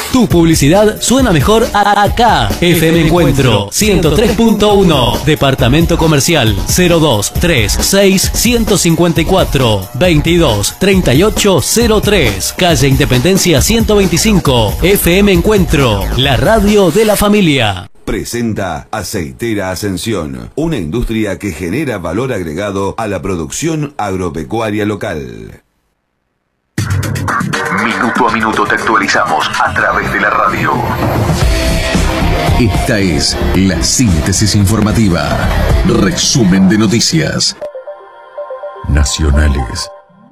Tu publicidad suena mejor acá. FM Encuentro 103.1. Departamento Comercial 0236 154 22 38 03. Calle Independencia 125. FM Encuentro, la radio de la familia. Presenta Aceitera Ascensión, una industria que genera valor agregado a la producción agropecuaria local. Minuto a minuto te actualizamos a través de la radio. Esta es la síntesis informativa. Resumen de noticias nacionales,